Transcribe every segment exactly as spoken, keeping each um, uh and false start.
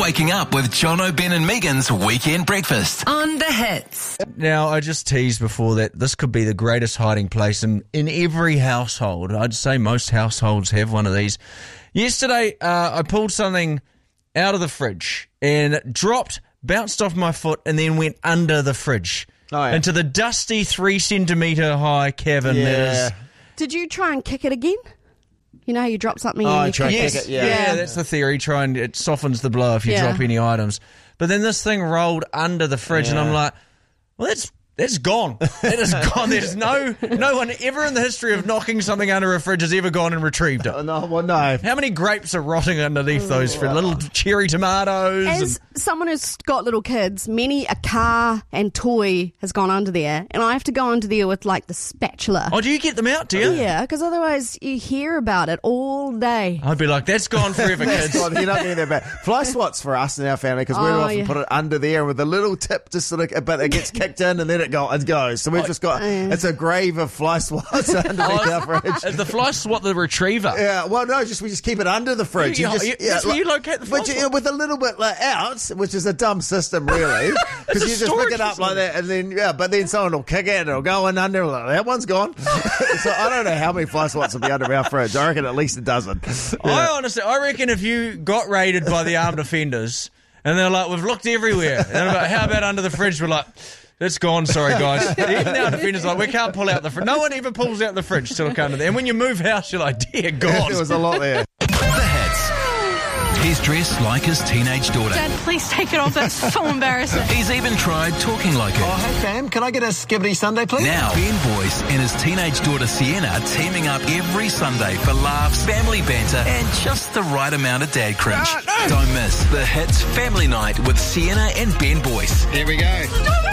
waking up with Jono, Ben and Megan's Weekend Breakfast on The Hits. Now, I just teased before that this could be the greatest hiding place in, in every household. I'd say most households have one of these. Yesterday, uh, I pulled something out of the fridge and it dropped, bounced off my foot, and then went under the fridge. Oh, yeah. Into the dusty three centimetre high cavern Yeah. that is. Did you try and kick it again? You know how you drop something Oh, and I you try kick and it? kick it, yeah. Yeah, that's the theory. Try and it softens the blow if you Yeah. drop any items. But then this thing rolled under the fridge, and Yeah. I'm like, well, that's that's gone. That is gone. There's no no one ever in the history of knocking something under a fridge has ever gone and retrieved it. Oh, no, well, no. How many grapes are rotting underneath those for little cherry tomatoes? As someone who's got little kids, many a car and toy has gone under there, and I have to go under there with like the spatula. Oh, do you get them out, do you? Yeah, because otherwise you hear about it all day. I'd be like, that's gone forever, That's kids. gone. You're not getting that bad. Fly swats for us in our family because we'd Oh, often yeah. put it under there and with a little tip just sort of, but it gets kicked in and then it, go, it goes. So we've just got, it's a grave of fly swats underneath our fridge. Is the fly swat the retriever? Yeah, well, no, just we just keep it under the fridge. You- You just, you- yeah, that's where you locate the fly but you- swat. with a little bit like out, which is a dumb system, really, because a you just pick storage it up like that, and then yeah, but then someone will kick it and it'll go in under. Like, that one's gone. So I don't know how many fly swats will be under our fridge. I reckon at least a dozen. I honestly, I reckon if you got raided by the armed offenders and they're like, we've looked everywhere, and they're like, how about under the fridge? We're like, it's gone, sorry guys. Even the armed offenders are like, we can't pull out the fridge. No one ever pulls out the fridge till it comes to there. And when you move house, you're like, dear God. There was a lot there. The Hits. He's dressed like his teenage daughter. Dad, please take it off. That's so embarrassing. He's even tried talking like her. Oh, hey, fam, can I get a skibbity Sunday, please? Now, Ben Boyce and his teenage daughter Sienna teaming up every Sunday for laughs, family banter, and just the right amount of dad cringe. Don't miss The Hits Family Night with Sienna and Ben Boyce. Here we go.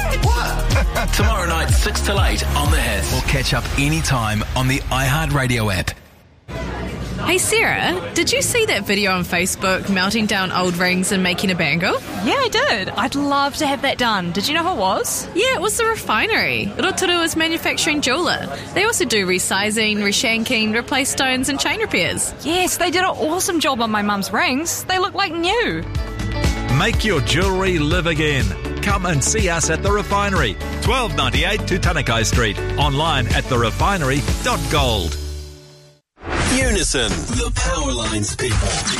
Tomorrow night, six till eight on The Hits. Or catch up anytime on the iHeartRadio app. Hey, Sarah, did you see that video on Facebook melting down old rings and making a bangle? Yeah, I did. I'd love to have that done. Did you know who it was? Yeah, it was the refinery. Rotorua is manufacturing jeweller. They also do resizing, reshanking, replace stones and chain repairs. Yes, they did an awesome job on my mum's rings. They look like new. Make your jewellery live again. Come and see us at The Refinery, twelve ninety-eight Tutanekai Street. Online at the refinery dot gold. Unison. The Powerlines people.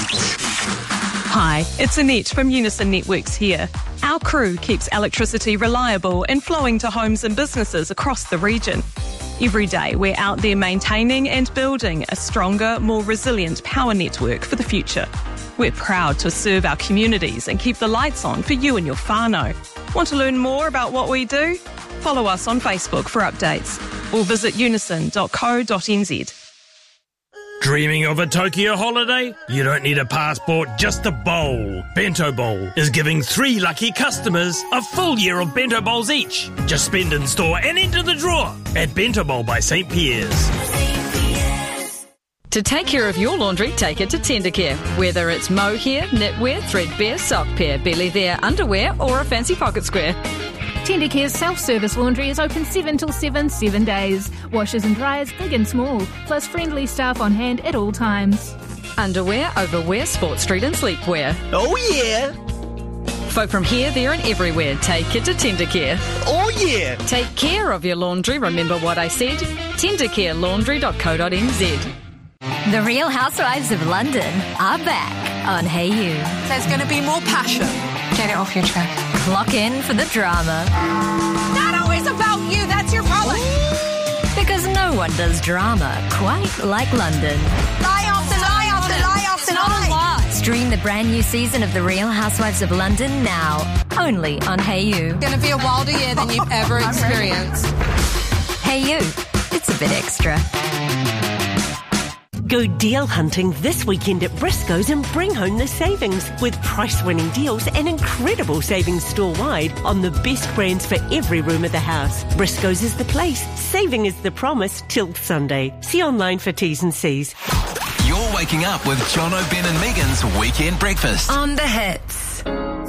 Hi, it's Annette from Unison Networks here. Our crew keeps electricity reliable and flowing to homes and businesses across the region. Every day we're out there maintaining and building a stronger, more resilient power network for the future. We're proud to serve our communities and keep the lights on for you and your whānau. Want to learn more about what we do? Follow us on Facebook for updates or visit unison dot co dot n z. Dreaming of a Tokyo holiday? You don't need a passport, just a bowl. Bento Bowl is giving three lucky customers a full year of Bento Bowls each. Just spend in store and enter the draw at Bento Bowl by Saint Pierre's. To take care of your laundry, take it to Tendercare. Whether it's mohair, knitwear, threadbare, sock pair, belly there, underwear, or a fancy pocket square. Tendercare's self-service laundry is open seven till seven, seven days. Washers and dryers big and small, plus friendly staff on hand at all times. Underwear, overwear, sports street and sleepwear. Oh, yeah. Folk from here, there and everywhere, take it to Tendercare. Oh, yeah. Take care of your laundry, remember what I said? tendercare laundry dot co dot n z. The Real Housewives of London are back on Hey You. There's going to be more passion. Get it off your chest. Clock in for the drama. Not always about you, that's your problem. Because no one does drama quite like London. Lie after lie after lie after lie. Stream the brand new season of The Real Housewives of London now. Only on Hey You. It's going to be a wilder year than you've ever experienced. Hey You. It's a bit extra. Go deal hunting this weekend at Briscoe's and bring home the savings with price-winning deals and incredible savings store-wide on the best brands for every room of the house. Briscoe's is the place. Saving is the promise till Sunday. See online for T's and C's. You're waking up with Jono, Ben and Megan's Weekend Breakfast On The Hits.